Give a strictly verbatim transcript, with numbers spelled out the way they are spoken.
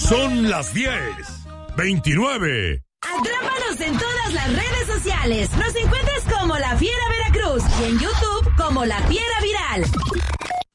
Son las diez, veintinueve. Atrápanos en todas las redes sociales. Nos encuentras como La Fiera Veracruz y en YouTube como La Fiera Viral.